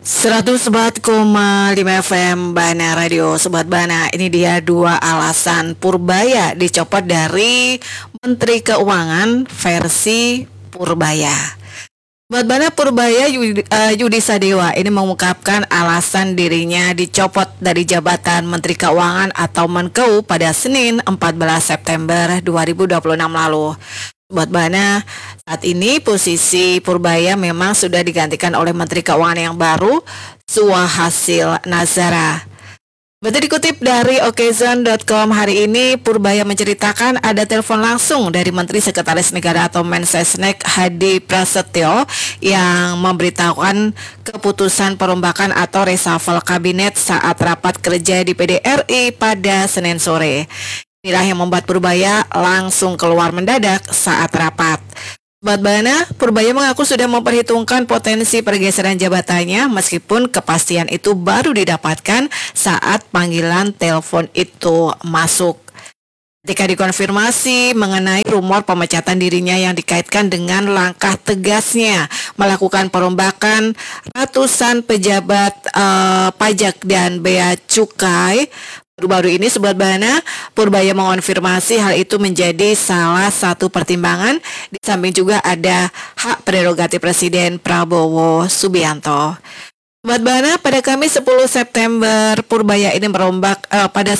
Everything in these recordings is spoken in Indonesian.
104,5 FM Bana Radio. Sobat Bana, ini dia dua alasan Purbaya dicopot dari Menteri Keuangan versi Purbaya. Sobat Bana, Purbaya Yudi Sadewa ini mengungkapkan alasan dirinya dicopot dari jabatan Menteri Keuangan atau Menkeu pada Senin 14 September 2026 lalu. Sobat Bana, saat ini posisi Purbaya memang sudah digantikan oleh Menteri Keuangan yang baru, Suhasil Nazara. Betul, dikutip dari okezon.com hari ini, Purbaya menceritakan ada telepon langsung dari Menteri Sekretaris Negara atau Mensesnek Hadi Prasetyo yang memberitahukan keputusan perombakan atau reshuffle kabinet saat rapat kerja di PDRI pada Senin sore. Inilah yang membuat Purbaya langsung keluar mendadak saat rapat. Sobat Bana, Purbaya mengaku sudah memperhitungkan potensi pergeseran jabatannya meskipun kepastian itu baru didapatkan saat panggilan telepon itu masuk. Ketika dikonfirmasi mengenai rumor pemecatan dirinya yang dikaitkan dengan langkah tegasnya melakukan perombakan ratusan pejabat pajak dan bea cukai, baru-baru ini Sobat Bana, Purbaya mengonfirmasi hal itu menjadi salah satu pertimbangan, di samping juga ada hak prerogatif Presiden Prabowo Subianto. Sobat Bana, pada Kamis 10 September Purbaya ini merombak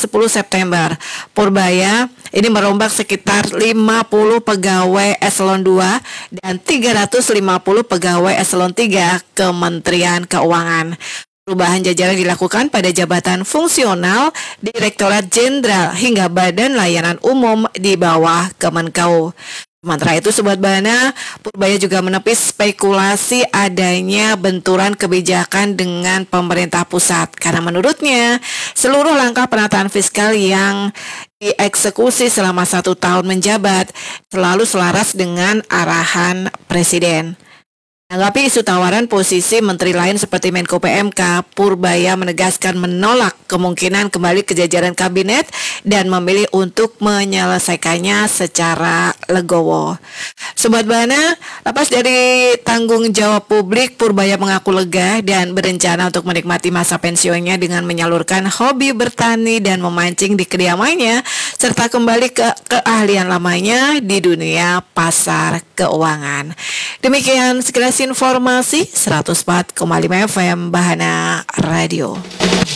Purbaya ini merombak sekitar 50 pegawai eselon 2 dan 350 pegawai eselon 3 Kementerian Keuangan. Perubahan jajaran dilakukan pada jabatan fungsional, Direktorat Jenderal hingga Badan Layanan Umum di bawah Kemenkeu. Sementara itu Sobat Bana, Purbaya juga menepis spekulasi adanya benturan kebijakan dengan pemerintah pusat karena menurutnya seluruh langkah penataan fiskal yang dieksekusi selama 1 tahun menjabat selalu selaras dengan arahan Presiden. Menanggapi isu tawaran posisi menteri lain seperti Menko PMK, Purbaya menegaskan menolak kemungkinan kembali ke jajaran kabinet dan memilih untuk menyelesaikannya secara legowo. Sobat Bana, lepas dari tanggung jawab publik, Purbaya mengaku lega dan berencana untuk menikmati masa pensiunnya dengan menyalurkan hobi bertani dan memancing di kediamannya, serta kembali ke keahlian lamanya di dunia pasar keuangan. Demikian sekilas informasi 104,5 FM Bahana Radio.